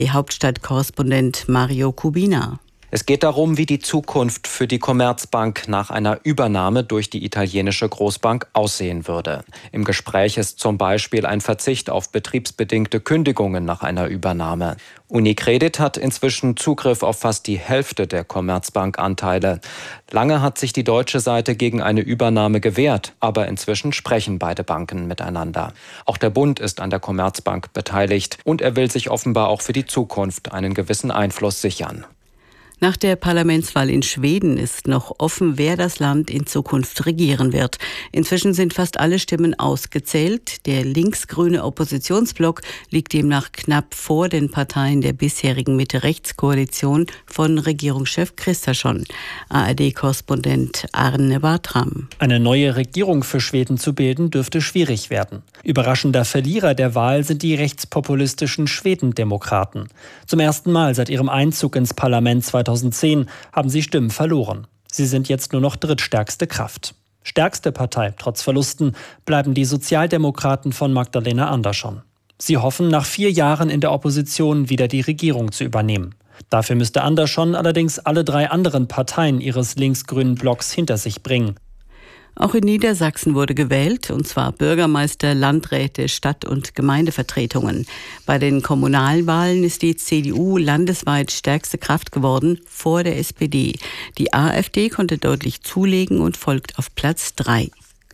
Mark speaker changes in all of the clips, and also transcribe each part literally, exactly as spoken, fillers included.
Speaker 1: Hauptstadtkorrespondent Mario Kubina.
Speaker 2: Es geht darum, wie die Zukunft für die Commerzbank nach einer Übernahme durch die italienische Großbank aussehen würde. Im Gespräch ist zum Beispiel ein Verzicht auf betriebsbedingte Kündigungen nach einer Übernahme. Unicredit hat inzwischen Zugriff auf fast die Hälfte der Commerzbank-Anteile. Lange hat sich die deutsche Seite gegen eine Übernahme gewehrt, aber inzwischen sprechen beide Banken miteinander. Auch der Bund ist an der Commerzbank beteiligt und er will sich offenbar auch für die Zukunft einen gewissen Einfluss sichern.
Speaker 1: Nach der Parlamentswahl in Schweden ist noch offen, wer das Land in Zukunft regieren wird. Inzwischen sind fast alle Stimmen ausgezählt. Der linksgrüne Oppositionsblock liegt demnach knapp vor den Parteien der bisherigen Mitte-Rechts-Koalition von Regierungschef Kristersson. A R D-Korrespondent Arne Bartram.
Speaker 3: Eine neue Regierung für Schweden zu bilden, dürfte schwierig werden. Überraschender Verlierer der Wahl sind die rechtspopulistischen Schwedendemokraten. Zum ersten Mal seit ihrem Einzug ins Parlament zweitausendzehn haben sie Stimmen verloren. Sie sind jetzt nur noch drittstärkste Kraft. Stärkste Partei, trotz Verlusten, bleiben die Sozialdemokraten von Magdalena Andersson. Sie hoffen, nach vier Jahren in der Opposition wieder die Regierung zu übernehmen. Dafür müsste Andersson allerdings alle drei anderen Parteien ihres linksgrünen Blocks hinter sich bringen.
Speaker 1: Auch in Niedersachsen wurde gewählt, und zwar Bürgermeister, Landräte, Stadt- und Gemeindevertretungen. Bei den Kommunalwahlen ist die C D U landesweit stärkste Kraft geworden, vor der S P D. Die AfD konnte deutlich zulegen und folgt auf Platz drei.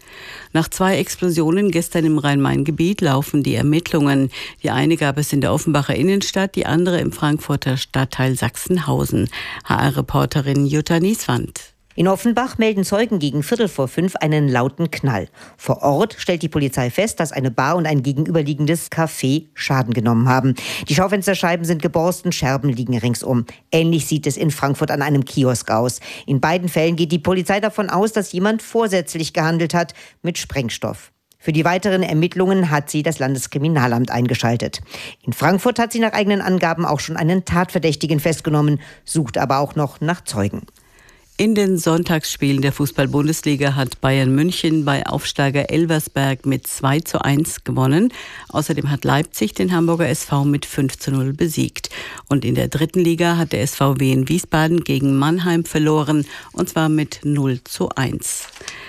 Speaker 1: Nach zwei Explosionen gestern im Rhein-Main-Gebiet laufen die Ermittlungen. Die eine gab es in der Offenbacher Innenstadt, die andere im Frankfurter Stadtteil Sachsenhausen. H R-Reporterin Jutta Nieswand.
Speaker 4: In Offenbach melden Zeugen gegen Viertel vor fünf einen lauten Knall. Vor Ort stellt die Polizei fest, dass eine Bar und ein gegenüberliegendes Café Schaden genommen haben. Die Schaufensterscheiben sind geborsten, Scherben liegen ringsum. Ähnlich sieht es in Frankfurt an einem Kiosk aus. In beiden Fällen geht die Polizei davon aus, dass jemand vorsätzlich gehandelt hat mit Sprengstoff. Für die weiteren Ermittlungen hat sie das Landeskriminalamt eingeschaltet. In Frankfurt hat sie nach eigenen Angaben auch schon einen Tatverdächtigen festgenommen, sucht aber auch noch nach Zeugen.
Speaker 1: In den Sonntagsspielen der Fußball-Bundesliga hat Bayern München bei Aufsteiger Elversberg mit zwei zu eins gewonnen. Außerdem hat Leipzig den Hamburger S V mit fünf zu null besiegt. Und in der dritten Liga hat der S V W in Wiesbaden gegen Mannheim verloren, und zwar mit null zu eins.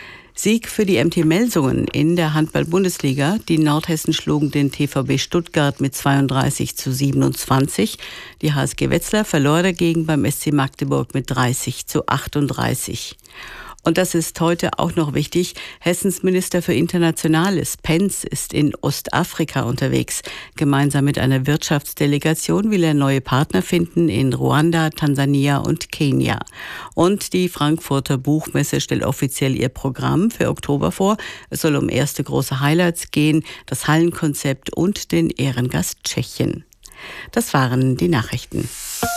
Speaker 1: Sieg für die M T Melsungen in der Handball-Bundesliga. Die Nordhessen schlugen den T V B Stuttgart mit zweiunddreißig zu siebenundzwanzig. Die H S G Wetzlar verlor dagegen beim S C Magdeburg mit dreißig zu achtunddreißig. Und das ist heute auch noch wichtig. Hessens Minister für Internationales, Penz, ist in Ostafrika unterwegs. Gemeinsam mit einer Wirtschaftsdelegation will er neue Partner finden in Ruanda, Tansania und Kenia. Und die Frankfurter Buchmesse stellt offiziell ihr Programm für Oktober vor. Es soll um erste große Highlights gehen, das Hallenkonzept und den Ehrengast Tschechien. Das waren die Nachrichten.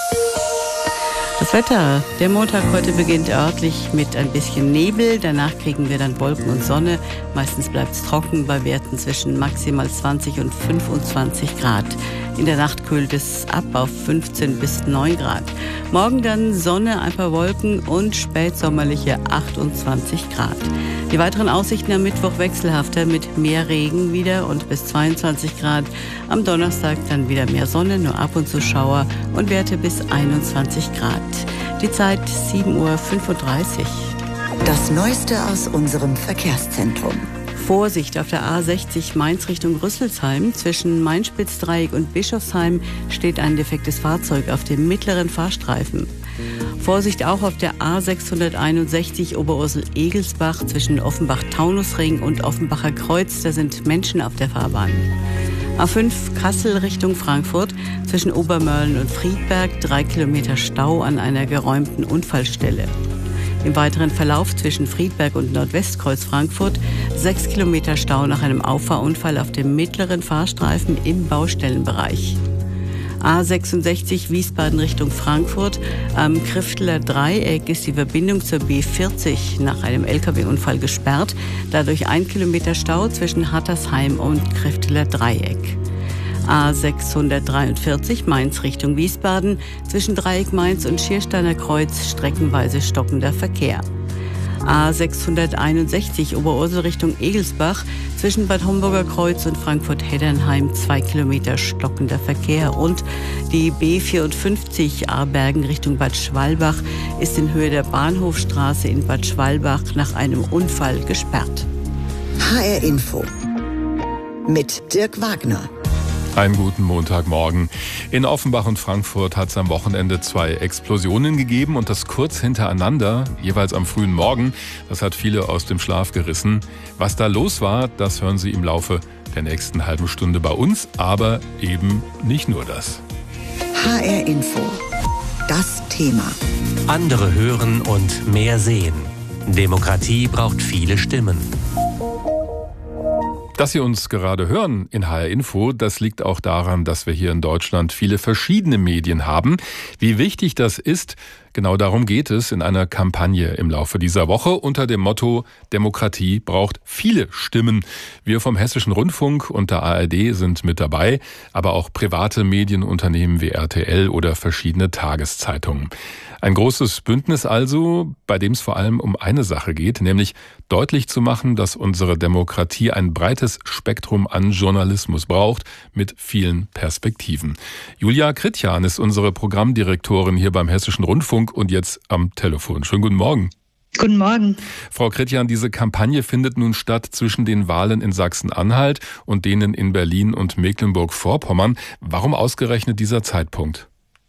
Speaker 1: Das Wetter. Der Montag heute beginnt örtlich mit ein bisschen Nebel. Danach kriegen wir dann Wolken und Sonne. Meistens bleibt es trocken bei Werten zwischen maximal zwanzig und fünfundzwanzig Grad. In der Nacht kühlt es ab auf fünfzehn bis neun Grad. Morgen dann Sonne, ein paar Wolken und spätsommerliche achtundzwanzig Grad. Die weiteren Aussichten am Mittwoch wechselhafter mit mehr Regen wieder und bis zweiundzwanzig Grad. Am Donnerstag dann wieder mehr Sonne, nur ab und zu Schauer und Werte bis einundzwanzig Grad. Die Zeit sieben Uhr fünfunddreißig.
Speaker 5: Das Neueste aus unserem Verkehrszentrum.
Speaker 1: Vorsicht auf der A sechzig Mainz Richtung Rüsselsheim. Zwischen Main-Spitz-Dreieck und Bischofsheim steht ein defektes Fahrzeug auf dem mittleren Fahrstreifen. Vorsicht auch auf der A sechshunderteinundsechzig Oberursel-Egelsbach zwischen Offenbach-Taunusring und Offenbacher Kreuz. Da sind Menschen auf der Fahrbahn. A fünf Kassel Richtung Frankfurt zwischen Obermörlen und Friedberg. Drei Kilometer Stau an einer geräumten Unfallstelle. Im weiteren Verlauf zwischen Friedberg und Nordwestkreuz Frankfurt sechs Kilometer Stau nach einem Auffahrunfall auf dem mittleren Fahrstreifen im Baustellenbereich. A sechsundsechzig Wiesbaden Richtung Frankfurt. Am Krifteler Dreieck ist die Verbindung zur B vierzig nach einem L K W-Unfall gesperrt. Dadurch ein Kilometer Stau zwischen Hattersheim und Krifteler Dreieck. A sechshundertdreiundvierzig Mainz Richtung Wiesbaden. Zwischen Dreieck Mainz und Schiersteiner Kreuz streckenweise stockender Verkehr. A sechshunderteinundsechzig Oberursel Richtung Egelsbach zwischen Bad Homburger Kreuz und Frankfurt-Heddernheim zwei Kilometer stockender Verkehr. Und die B vierundfünfzig Aarbergen Richtung Bad Schwalbach ist in Höhe der Bahnhofstraße in Bad Schwalbach nach einem Unfall gesperrt.
Speaker 5: H R Info mit Dirk Wagner.
Speaker 6: Einen guten Montagmorgen. In Offenbach und Frankfurt hat es am Wochenende zwei Explosionen gegeben und das kurz hintereinander, jeweils am frühen Morgen. Das hat viele aus dem Schlaf gerissen. Was da los war, das hören Sie im Laufe der nächsten halben Stunde bei uns, aber eben nicht nur das.
Speaker 5: H R Info. Das Thema.
Speaker 7: Andere hören und mehr sehen. Demokratie braucht viele Stimmen.
Speaker 6: Dass Sie uns gerade hören in H R Info, das liegt auch daran, dass wir hier in Deutschland viele verschiedene Medien haben. Wie wichtig das ist, genau darum geht es in einer Kampagne im Laufe dieser Woche unter dem Motto Demokratie braucht viele Stimmen. Wir vom Hessischen Rundfunk und der A R D sind mit dabei, aber auch private Medienunternehmen wie R T L oder verschiedene Tageszeitungen. Ein großes Bündnis also, bei dem es vor allem um eine Sache geht, nämlich deutlich zu machen, dass unsere Demokratie ein breites Spektrum an Journalismus braucht, mit vielen Perspektiven. Julia Kritjan ist unsere Programmdirektorin hier beim Hessischen Rundfunk und jetzt am Telefon. Schönen guten Morgen.
Speaker 8: Guten Morgen.
Speaker 6: Frau Kritjan, diese Kampagne findet nun statt zwischen den Wahlen in Sachsen-Anhalt und denen in Berlin und Mecklenburg-Vorpommern. Warum ausgerechnet dieser Zeitpunkt?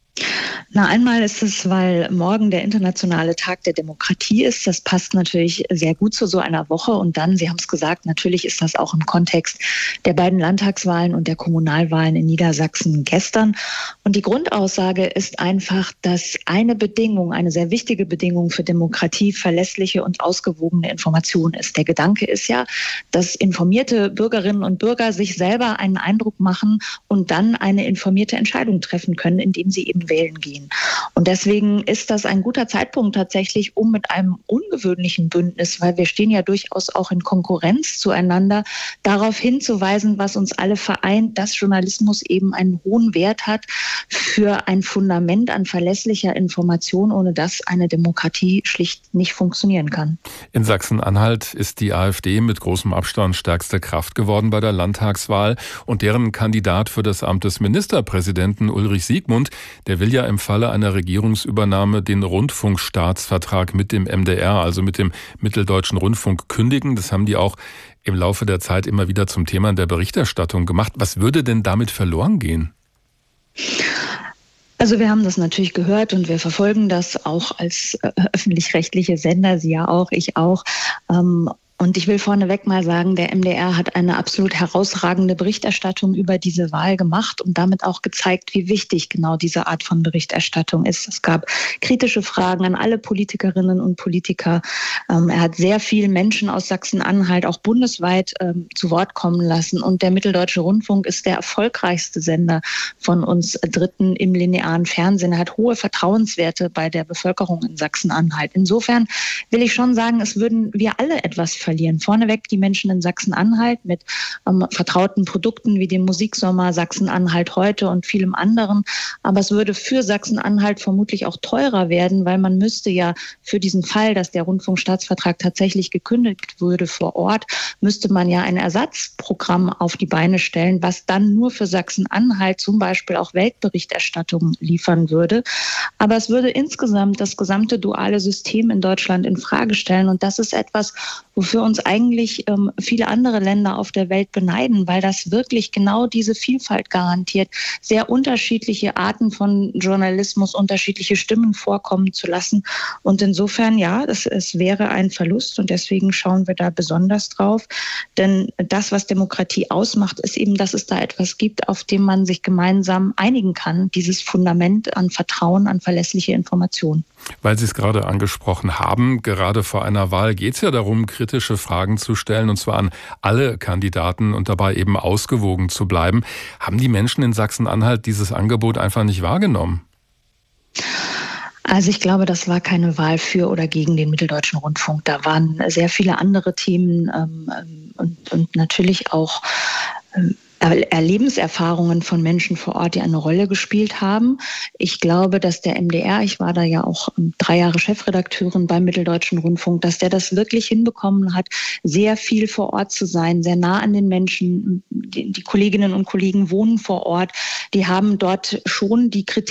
Speaker 8: Na, einmal ist es, weil morgen der internationale Tag der Demokratie ist. Das passt natürlich sehr gut zu so einer Woche. Und dann, Sie haben es gesagt, natürlich ist das auch im Kontext der beiden Landtagswahlen und der Kommunalwahlen in Niedersachsen gestern. Und die Grundaussage ist einfach, dass eine Bedingung, eine sehr wichtige Bedingung für Demokratie verlässliche und ausgewogene Information ist. Der Gedanke ist ja, dass informierte Bürgerinnen und Bürger sich selber einen Eindruck machen und dann eine informierte Entscheidung treffen können, indem sie eben wählen gehen. Und deswegen ist das ein guter Zeitpunkt tatsächlich, um mit einem ungewöhnlichen Bündnis, weil wir stehen ja durchaus auch in Konkurrenz zueinander, darauf hinzuweisen, was uns alle vereint, dass Journalismus eben einen hohen Wert hat für ein Fundament an verlässlicher Information, ohne das eine Demokratie schlicht nicht funktionieren kann.
Speaker 6: In Sachsen-Anhalt ist die AfD mit großem Abstand stärkste Kraft geworden bei der Landtagswahl und deren Kandidat für das Amt des Ministerpräsidenten Ulrich Siegmund, der will ja im Falle einer Regierungsübernahme den Rundfunkstaatsvertrag mit dem M D R, also mit dem Mitteldeutschen Rundfunk, kündigen. Das haben die auch im Laufe der Zeit immer wieder zum Thema in der Berichterstattung gemacht. Was würde denn damit verloren gehen?
Speaker 8: Also wir haben das natürlich gehört und wir verfolgen das auch als äh, öffentlich-rechtliche Sender, Sie ja auch, ich auch. Ähm, Und ich will vorneweg mal sagen, der M D R hat eine absolut herausragende Berichterstattung über diese Wahl gemacht und damit auch gezeigt, wie wichtig genau diese Art von Berichterstattung ist. Es gab kritische Fragen an alle Politikerinnen und Politiker. Er hat sehr viele Menschen aus Sachsen-Anhalt, auch bundesweit, zu Wort kommen lassen. Und der Mitteldeutsche Rundfunk ist der erfolgreichste Sender von uns Dritten im linearen Fernsehen. Er hat hohe Vertrauenswerte bei der Bevölkerung in Sachsen-Anhalt. Insofern will ich schon sagen, es würden wir alle etwas verlieren. Vorneweg die Menschen in Sachsen-Anhalt mit ähm, vertrauten Produkten wie dem Musiksommer Sachsen-Anhalt heute und vielem anderen. Aber es würde für Sachsen-Anhalt vermutlich auch teurer werden, weil man müsste ja für diesen Fall, dass der Rundfunkstaatsvertrag tatsächlich gekündigt würde vor Ort, müsste man ja ein Ersatzprogramm auf die Beine stellen, was dann nur für Sachsen-Anhalt zum Beispiel auch Weltberichterstattung liefern würde. Aber es würde insgesamt das gesamte duale System in Deutschland in Frage stellen. Und das ist etwas, wofür uns eigentlich ähm, viele andere Länder auf der Welt beneiden, weil das wirklich genau diese Vielfalt garantiert, sehr unterschiedliche Arten von Journalismus, unterschiedliche Stimmen vorkommen zu lassen. Und insofern, ja, es, es wäre ein Verlust und deswegen schauen wir da besonders drauf. Denn das, was Demokratie ausmacht, ist eben, dass es da etwas gibt, auf dem man sich gemeinsam einigen kann, dieses Fundament an Vertrauen, an verlässliche Information.
Speaker 6: Weil Sie es gerade angesprochen haben, gerade vor einer Wahl geht es ja darum, kritische Fragen zu stellen, und zwar an alle Kandidaten und dabei eben ausgewogen zu bleiben. Haben die Menschen in Sachsen-Anhalt dieses Angebot einfach nicht wahrgenommen?
Speaker 8: Also ich glaube, das war keine Wahl für oder gegen den Mitteldeutschen Rundfunk. Da waren sehr viele andere Themen ähm, und, und natürlich auch ähm, Lebenserfahrungen von Menschen vor Ort, die eine Rolle gespielt haben. Ich glaube, dass der M D R, ich war da ja auch drei Jahre Chefredakteurin beim Mitteldeutschen Rundfunk, dass der das wirklich hinbekommen hat, sehr viel vor Ort zu sein, sehr nah an den Menschen. Die, die Kolleginnen und Kollegen wohnen vor Ort. Die haben dort schon die Kriterien